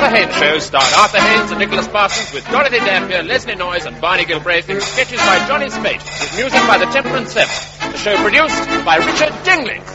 Arthur Haynes Show starred Arthur Haynes and Nicholas Parsons with Dorothy Dampier, Leslie Noyes and Barney Gilbraith in sketches by Johnny Spate with music by the Temperance Seven. The show produced by Richard Dingley.